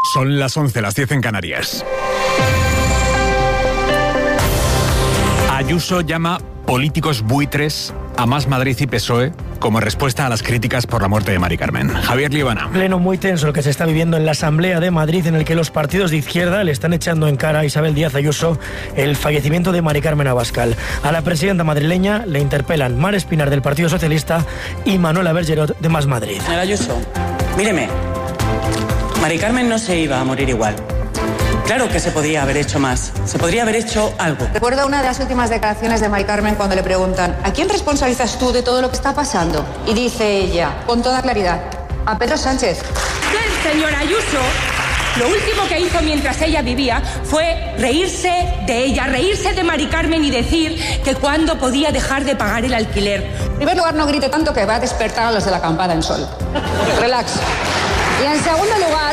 Son las 11, las 10 en Canarias. Ayuso llama políticos buitres a Más Madrid y PSOE como respuesta a las críticas por la muerte de Mari Carmen. Javier Líbana. Pleno muy tenso el que se está viviendo en la Asamblea de Madrid, en el que los partidos de izquierda le están echando en cara a Isabel Díaz Ayuso el fallecimiento de Mari Carmen Abascal. A la presidenta madrileña le interpelan Mar Espinar del Partido Socialista y Manuela Bergerot de Más Madrid. Señora Ayuso, míreme, Mari Carmen no se iba a morir igual. Claro que se podría haber hecho más, se podría haber hecho algo. Recuerdo una de las últimas declaraciones de Mari Carmen cuando le preguntan ¿a quién responsabilizas tú de todo lo que está pasando? Y dice ella, con toda claridad, a Pedro Sánchez. El señor Ayuso, lo último que hizo mientras ella vivía fue reírse de ella, reírse de Mari Carmen y decir que cuándo podía dejar de pagar el alquiler. En primer lugar, no grite tanto que va a despertar a los de la acampada en Sol. Relax. Y en segundo lugar,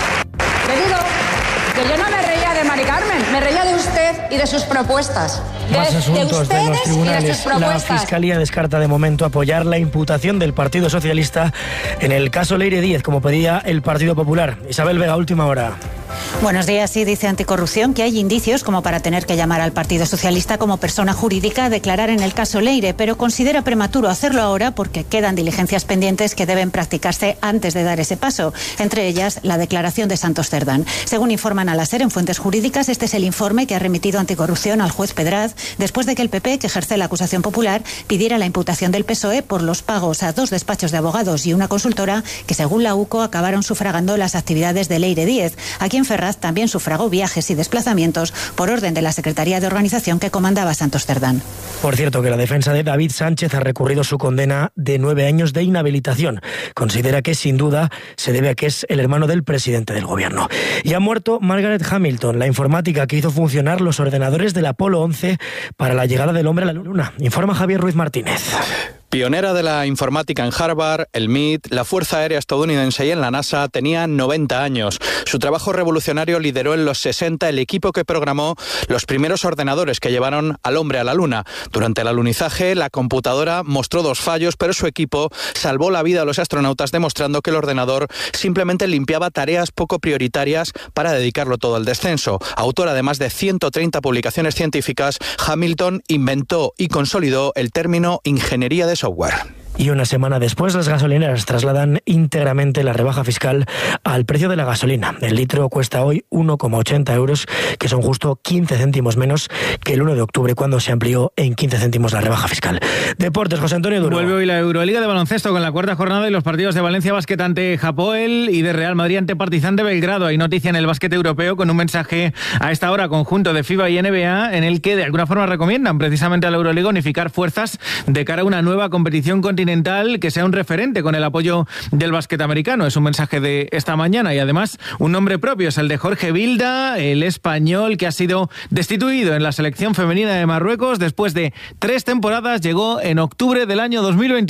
le digo que yo no me reía de Mari Carmen, me reía de usted y de sus propuestas. Más asuntos de los tribunales. La Fiscalía descarta de momento apoyar la imputación del Partido Socialista en el caso Leire Díez, como pedía el Partido Popular. Isabel Vega, última hora. Buenos días. Sí, dice Anticorrupción que hay indicios como para tener que llamar al Partido Socialista como persona jurídica a declarar en el caso Leire, pero considera prematuro hacerlo ahora porque quedan diligencias pendientes que deben practicarse antes de dar ese paso, entre ellas la declaración de Santos Cerdán. Según informan a la SER en fuentes jurídicas, este es el informe que ha remitido Anticorrupción al juez Pedraz después de que el PP, que ejerce la acusación popular, pidiera la imputación del PSOE por los pagos a 2 despachos de abogados y una consultora que, según la UCO, acabaron sufragando las actividades de Leire Díez. Aquí en Ferraz también sufragó viajes y desplazamientos por orden de la Secretaría de Organización que comandaba Santos Cerdán. Por cierto, que la defensa de David Sánchez ha recurrido su condena de 9 años de inhabilitación. Considera que sin duda se debe a que es el hermano del presidente del gobierno. Y ha muerto Margaret Hamilton, la informática que hizo funcionar los ordenadores del Apolo 11 para la llegada del hombre a la Luna. Informa Javier Ruiz Martínez. Pionera de la informática en Harvard, el MIT, la Fuerza Aérea Estadounidense y en la NASA, tenía 90 años. Su trabajo revolucionario lideró en los 60 el equipo que programó los primeros ordenadores que llevaron al hombre a la Luna. Durante el alunizaje, la computadora mostró 2 fallos, pero su equipo salvó la vida a los astronautas demostrando que el ordenador simplemente limpiaba tareas poco prioritarias para dedicarlo todo al descenso. Autora de más de 130 publicaciones científicas, Hamilton inventó y consolidó el término ingeniería de software. Y una semana después, las gasolineras trasladan íntegramente la rebaja fiscal al precio de la gasolina. El litro cuesta hoy 1,80 euros, que son justo 15 céntimos menos que el 1 de octubre, cuando se amplió en 15 céntimos la rebaja fiscal. Deportes, José Antonio Duro. Vuelve hoy la Euroliga de baloncesto con la 4ª jornada y los partidos de Valencia Basket ante Hapoel y de Real Madrid ante Partizan de Belgrado. Hay noticia en el básquet europeo con un mensaje a esta hora conjunto de FIBA y NBA en el que de alguna forma recomiendan precisamente a la Euroliga unificar fuerzas de cara a una nueva competición continental que sea un referente con el apoyo del básquet americano. Es un mensaje de esta mañana y además un nombre propio, es el de Jorge Vilda, el español que ha sido destituido en la selección femenina de Marruecos después de 3 temporadas. Llegó en octubre del año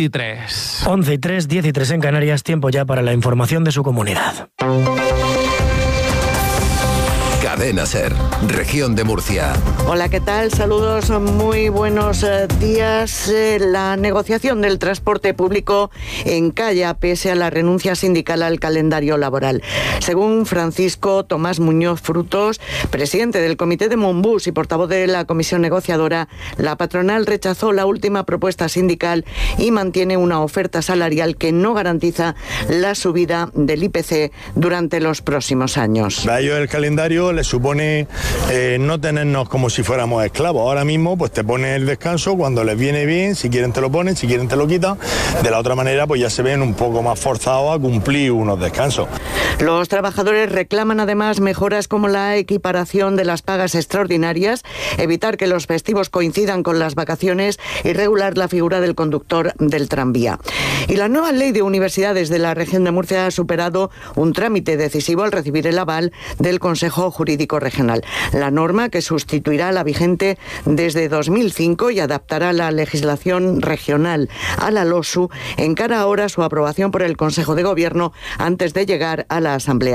2023. 11:03, 10:03 en Canarias, tiempo ya para la información de su comunidad. Cadena SER, Región de Murcia. Hola, ¿qué tal? Saludos, muy buenos días. La negociación del transporte público encalla pese a la renuncia sindical al calendario laboral. Según Francisco Tomás Muñoz Frutos, presidente del Comité de Monbús y portavoz de la comisión negociadora, la patronal rechazó la última propuesta sindical y mantiene una oferta salarial que no garantiza la subida del IPC durante los próximos años. Para ellos el calendario les supone no tenernos como si fuéramos esclavos. Ahora mismo pues te pones el descanso cuando les viene bien, si quieren te lo ponen, si quieren te lo quitan. De la otra manera pues ya se ven un poco más forzados a cumplir unos descansos. Los trabajadores reclaman además mejoras como la equiparación de las pagas extraordinarias, evitar que los festivos coincidan con las vacaciones y regular la figura del conductor del tranvía. Y la nueva ley de universidades de la región de Murcia ha superado un trámite decisivo al recibir el aval del Consejo Jurídico Regional. La norma, que sustituirá a la vigente desde 2005 y adaptará la legislación regional a la LOSU, encara ahora su aprobación por el Consejo de Gobierno antes de llegar a la Asamblea.